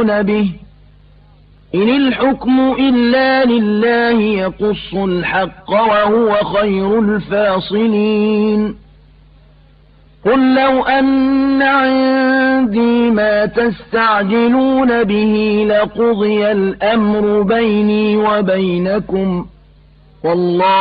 تستعجلون به إن الحكم إلا لله يقص الحق وهو خير الفاصلين قل لو أن عندي ما تستعجلون به لقضي الأمر بيني وبينكم والله